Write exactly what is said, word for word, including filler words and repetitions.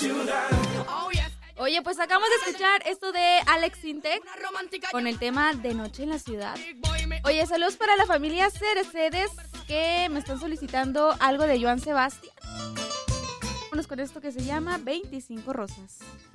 Oye, pues acabamos de escuchar esto de Alex Sintek con el tema de Noche en la Ciudad. Oye, saludos para la familia Cerecedes que me están solicitando algo de Joan Sebastián. Vámonos con esto que se llama veinticinco Rosas.